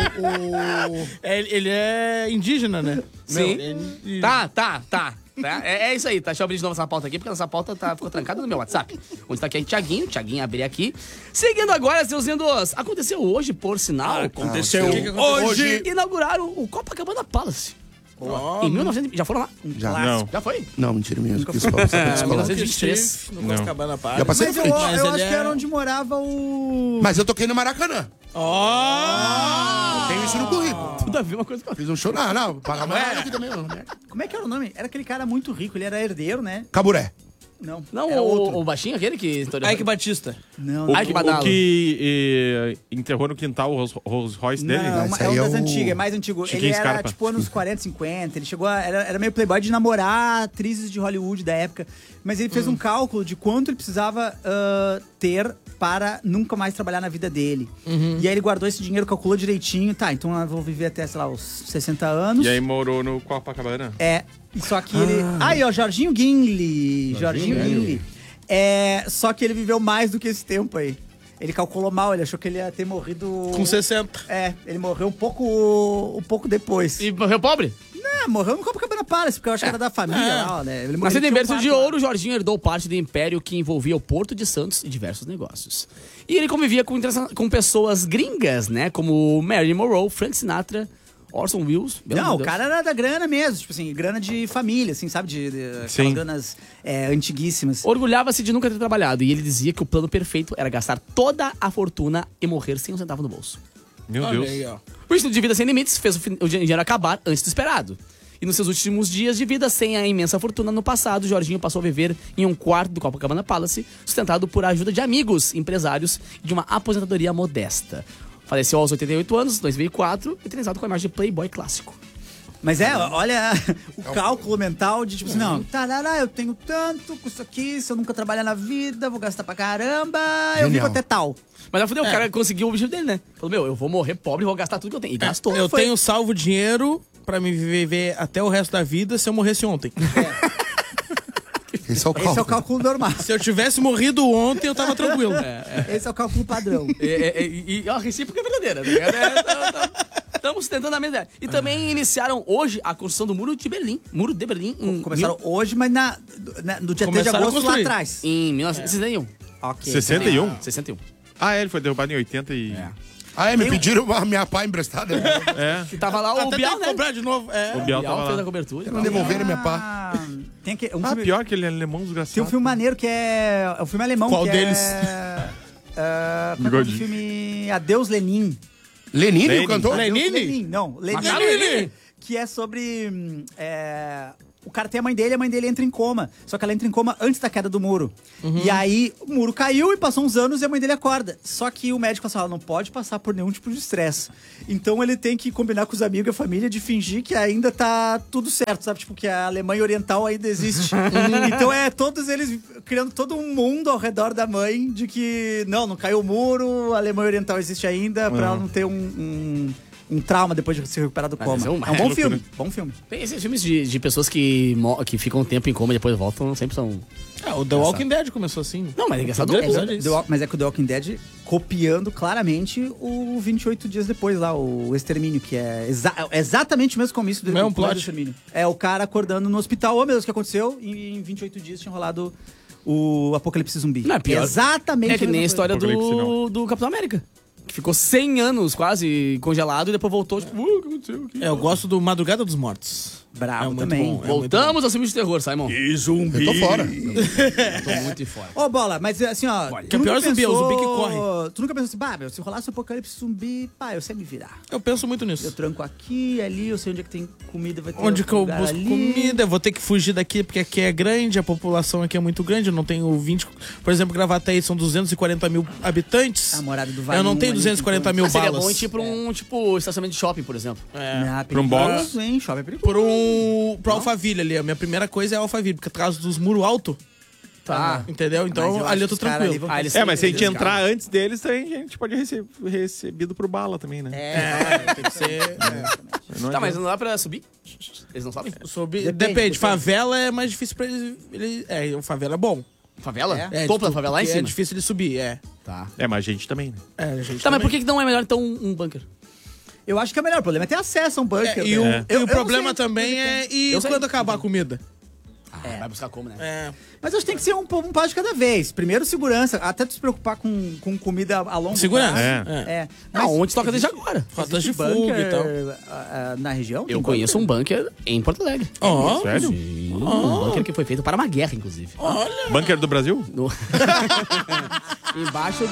Ele é indígena, né? Sim. Ele- Tá. É isso aí, tá? Deixa eu abrir de novo essa pauta aqui, porque essa pauta ficou trancada no meu WhatsApp. Onde tá aqui o Thiaguinho abrir aqui. Seguindo agora, seus lindos, aconteceu hoje, por sinal. Aconteceu hoje. Inauguraram o Copacabana Palace. Em 1900, já foram lá? Não. Já foi? Não, mentira mesmo. Que isso, 1923. No Não. Copacabana Palace. Já passei na Mas frente. eu ele acho que é- era onde morava o... Mas eu toquei no Maracanã. Ó! Tem isso no currículo. Tudo a ver uma coisa com a Fiz um show. Não, paga mais aqui também. Não. Como é que era o nome? Era aquele cara muito rico, ele era herdeiro, né? Caburé. Não, era outro. o baixinho, aquele que... Ike Batista. Não, O, Ai, que o badalo. que enterrou no quintal o Rolls Royce dele? Não, Esse é aí um é das o antigas, é mais antigo. Chiquinho Ele era, Scarpa. tipo, anos 40, 50. Ele chegou era meio playboy de namorar atrizes de Hollywood da época. Mas ele fez um cálculo de quanto ele precisava ter para nunca mais trabalhar na vida dele. E aí ele guardou esse dinheiro, calculou direitinho. Tá, então eu vou viver até, sei lá, os 60 anos. E aí morou no Copacabana? Só que ele... Aí, ó, Jorginho Guinle. Jorginho Guinle. Só que ele viveu mais do que esse tempo aí. Ele calculou mal, ele achou que ele ia ter morrido... Com 60. Ele morreu um pouco depois. E morreu pobre? Morreu no Copacabana Palace, porque eu acho que era da família lá, né? Ele morreu, Nascido em tinha um berço quarto de lá. ouro, Jorginho herdou parte do império que envolvia o Porto de Santos e diversos negócios. E ele convivia com pessoas gringas, né? Como Marilyn Monroe, Frank Sinatra, Orson Welles. pelo amor Não, de o Deus. cara era da grana mesmo, tipo assim, grana de família, assim, sabe? Aquelas Sim. granas antiguíssimas. Orgulhava-se de nunca ter trabalhado. E ele dizia que o plano perfeito era gastar toda a fortuna e morrer sem um centavo no bolso. Meu Olha Deus. aí, ó. O estilo de vida sem limites fez o dinheiro acabar antes do esperado. E nos seus últimos dias de vida, sem a imensa fortuna no passado, Jorginho passou a viver em um quarto do Copacabana Palace, sustentado por ajuda de amigos, empresários e de uma aposentadoria modesta. Faleceu aos 88 anos, 2004, eternizado com a imagem de playboy clássico. Mas olha o cálculo mental de tipo assim, não, tarará, eu tenho tanto com isso aqui, se eu nunca trabalhar na vida, vou gastar pra caramba, eu vivo até tal. Mas já fudeu, o cara conseguiu o objetivo dele, né? Falou, eu vou morrer pobre, vou gastar tudo que eu tenho. E gastou. Eu tenho salvo dinheiro pra me viver até o resto da vida se eu morresse ontem. Esse é o Esse é o cálculo. cálculo normal. Se eu tivesse morrido ontem, eu tava tranquilo. Esse é o cálculo padrão. E a recíproca é verdadeira, tá ligado? Estamos tentando a mesma ideia. E também iniciaram hoje a construção do Muro de Berlim. Muro de Berlim. Começaram hoje, mas no dia 3 de agosto lá atrás. Em 1961. Ok. 61? 61. Ah, ele foi derrubado em 80 e... Me pediram a minha pá emprestada. Que tava lá o Bial, né? comprar de novo. O Bial tava fez lá. a cobertura. Não devolveram minha pá. Tem que, Pior que ele é alemão desgraçado. Tem um filme maneiro que é... É um filme alemão. Qual que deles? Qual é o filme Adeus, Lenin. Lenin, o cantor? Lenin? Não, Lenin. Que é sobre... o cara tem a mãe dele entra em coma. Só que ela entra em coma antes da queda do muro. E aí, o muro caiu e passou uns anos e a mãe dele acorda. Só que o médico fala, ela não pode passar por nenhum tipo de estresse. Então ele tem que combinar com os amigos e a família de fingir que ainda tá tudo certo, sabe? Tipo, que a Alemanha Oriental ainda existe. Então todos eles criando todo um mundo ao redor da mãe de que, não caiu o muro, a Alemanha Oriental existe ainda, pra ela não ter um trauma depois de se recuperar do coma. É um bom filme. Bom filme. Tem esses filmes de pessoas que ficam um tempo em coma e depois voltam, sempre são... o The Walking Dead começou assim. Não, mas é engraçado. Mas é que o The Walking Dead copiando claramente o 28 dias depois lá, o Extermínio, que é exatamente o mesmo começo do Extermínio. É o cara acordando no hospital, meu Deus, o que aconteceu? E em 28 dias tinha rolado o Apocalipse Zumbi. Não, é pior. Exatamente. É que nem a história do Capitão América. Que ficou 100 anos quase congelado e depois voltou, tipo, o que aconteceu aqui? Eu gosto do Madrugada dos Mortos. Bravo também. Voltamos ao filme de terror, Simon. E zumbi. Eu tô fora. Eu tô muito fora. Ô, Bola, mas assim, ó... Que é pior zumbi, é o zumbi que corre. Tu nunca pensou assim, se rolasse o Apocalipse Zumbi, eu sei me virar. Eu penso muito nisso. Eu tranco aqui, ali, eu sei onde é que tem comida, vai ter onde que eu busco ali. comida, eu vou ter que fugir daqui porque aqui é grande, a população aqui é muito grande, eu não tenho 20... Por exemplo, Gravataí são 240 mil habitantes. A morada do Eu não tenho 240 mil balas. Seria bom ir pra um, estacionamento de shopping, por exemplo. Pra um box? Hein, shopping é perigoso. Pro Alphaville ali. A minha primeira coisa é Alphaville, porque atrás dos muros altos. Tá. Entendeu? Então ali eu tô tranquilo. Mas se a gente entrar antes deles, a gente pode recebido pro bala também, né? Tem que ser. Tá, mas não dá pra subir? Eles não sobem? Depende. Favela é mais difícil pra eles. O favela é bom. Favela? Topo da favela lá em cima? É difícil de subir, Tá. Mas a gente também, né? Mas por que não é melhor então um bunker? Eu acho que é melhor. O problema é ter acesso a um bunker. E o problema também é quando acabar a comida. Vai buscar como, né? Mas acho que tem que ser um passo de cada vez. Primeiro, segurança. Até tu se preocupar com comida a longo prazo. Segurança. Mas onde toca desde agora? Rotas de fuga e tal. Na região? Eu conheço um bunker em Porto Alegre. Sério? Um bunker que foi feito para uma guerra, inclusive. Olha. Bunker do Brasil? Embaixo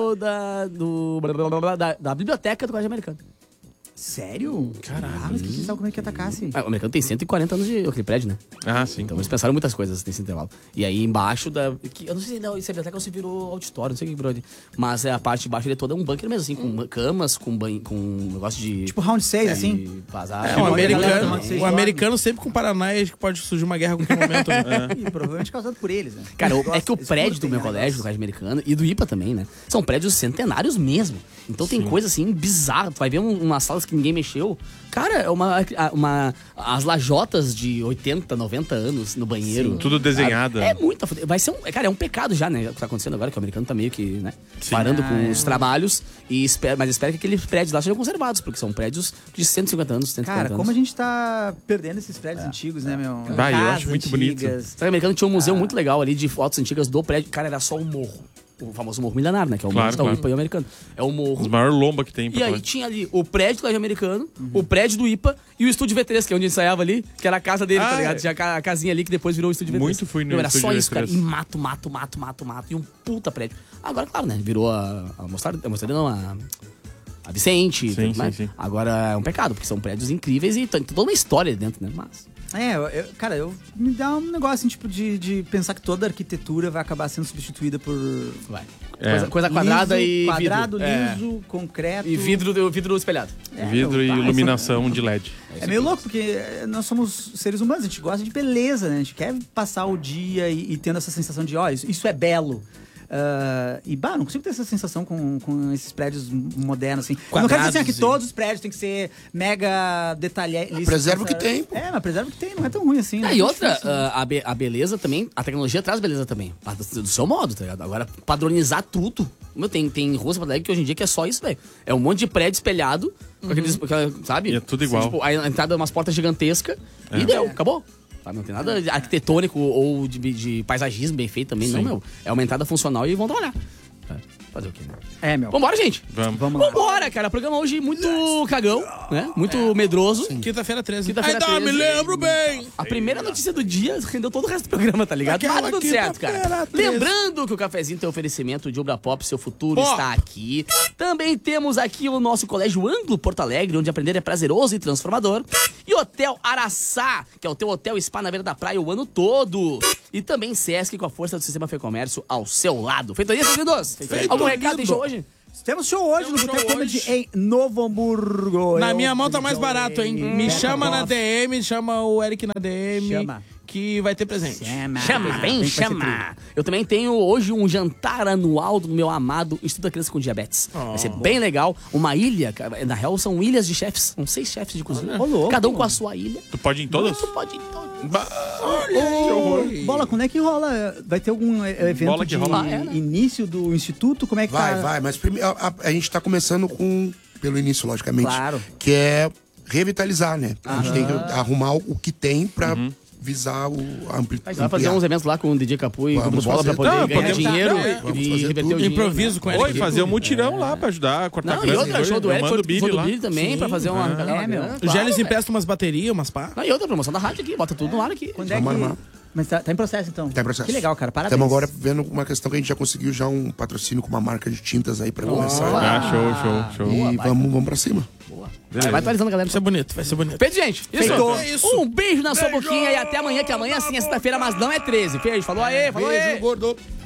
da biblioteca do Colégio Americano. Sério? Caralho. Mas que você sabe como é que atacasse? O americano tem 140 anos de aquele prédio, né? Sim. Então eles pensaram muitas coisas nesse intervalo. E aí embaixo eu não sei se a biblioteca se virou auditório, não sei o que virou ali. Mas a parte de baixo ele é toda um bunker mesmo, assim, com camas, com um negócio de... Tipo round 6, assim? Vazar. O americano sempre com paranoia de que pode surgir uma guerra a qualquer momento. E provavelmente causado por eles, né? Cara, é que o prédio do meu colégio, do colégio americano, e do IPA também, né? São prédios centenários mesmo. Então tem coisa assim bizarra. Tu vai ver umas salas que ninguém mexeu. Cara, as lajotas de 80, 90 anos no banheiro. Sim, tudo desenhado. É muita. Vai ser cara, é um pecado já, né? O que tá acontecendo agora, que o americano tá meio que, né? Parando com os trabalhos. Mas espero que aqueles prédios lá sejam conservados, porque são prédios de 150 anos, 140 anos. Cara, como a gente tá perdendo esses prédios antigos, né, meu? Eu acho muito bonito. Sabe que o americano tinha um museu muito legal ali de fotos antigas do prédio. Cara, era só um morro. O famoso morro milenário, né? Que é o morro da UIPA e o americano. É o morro. Os maiores lomba que tem. E aí tinha ali o prédio do colégio americano, o prédio do IPA e o estúdio V3, que é onde ensaiava ali, que era a casa dele, tá ligado? Tinha a casinha ali que depois virou o estúdio V3. Muito fui no Era estúdio só isso, V3. cara. E mato. E um puta prédio. Agora, claro, né? Virou a Vicente e tudo mais. Agora é um pecado, porque são prédios incríveis e tem toda uma história ali dentro, né? Mas... Cara, me dá um negócio assim, tipo, de pensar que toda a arquitetura vai acabar sendo substituída por... Coisa quadrada liso, e quadrado, vidro. liso, concreto... E vidro espelhado. Vidro e iluminação de LED. É meio louco, porque nós somos seres humanos, a gente gosta de beleza, né? A gente quer passar o dia e tendo essa sensação de, isso é belo. Não consigo ter essa sensação com esses prédios modernos, assim. Eu não quero dizer que todos os prédios têm que ser mega detalhados. Preserva o que tem. Mas preserva o que tem, não é tão ruim assim. E outra, a beleza também, a tecnologia traz beleza também. Do seu modo, tá ligado? Agora, padronizar tudo Meu, tem ruas pra que hoje em dia que é só isso, velho. É um monte de prédio espelhado, com aqueles, sabe? E é tudo igual. Tipo, a entrada é umas portas gigantescas e deu, acabou. Não tem nada arquitetônico ou de paisagismo bem feito também, não, meu. É uma entrada funcional e vão trabalhar. Fazer o quê, né? meu. Vambora, gente. Vamos lá. Vambora, cara. Programa hoje muito cagão, né? Muito medroso. Quinta-feira 13. Quinta-feira 13. Me lembro bem. A primeira notícia do dia rendeu todo o resto do programa, tá ligado? Mas tudo certo, cara. Lembrando que o cafezinho tem oferecimento de Ubra Pop, seu futuro está aqui. Também temos aqui o nosso Colégio Ângulo Porto Alegre, onde aprender é prazeroso e transformador. E Hotel Araçá, que é o teu hotel spa na beira da praia o ano todo. E também Sesc, com a força do Sistema Fê Comércio ao seu lado. Feito isso, queridos? Algum recado tem show hoje? Temos show hoje no Boteco Comedy em Novo Hamburgo. Na minha mão tá mais barato, hein? Me chama na DM, chama o Eric na DM. Chama. Que vai ter presente. Chama. Eu também tenho hoje um jantar anual do meu amado Instituto da Criança com Diabetes. Vai ser bem legal. Uma ilha, na real são ilhas de chefes. São 6 chefes de cozinha. Cada um com a sua ilha. Tu pode ir em todas? Tu pode ir em todas. Bola, quando é que rola? Vai ter algum evento de início do Instituto? Como é que tá? Vai. Mas primeiro, a gente tá começando pelo início, logicamente. Claro. Que é revitalizar, né? A gente tem que arrumar o que tem pra visar a amplitude. Vai fazer uns eventos lá com o DJ Capu e o Bola pra poder ganhar dinheiro e reverter o dinheiro. Improviso com ele. Oi, fazer um mutirão lá pra ajudar a cortar grana. E outra, show do Eric, show do Billy lá também, pra fazer uma... O Gélis empresta umas baterias, umas pá. E outra promoção da rádio aqui, bota tudo no ar aqui. Quando é que... Mas tá em processo, então? Tá em processo. Que legal, cara. Parabéns. Estamos agora vendo uma questão que a gente já conseguiu um patrocínio com uma marca de tintas aí pra começar. Show. E vamos pra cima. Vai atualizando, galera. Vai ser bonito. Feito, gente. Isso. Um beijo na sua boquinha e até amanhã, que amanhã sim é sexta-feira, mas não é 13. Beijo, falou aí. Beijo, gordo.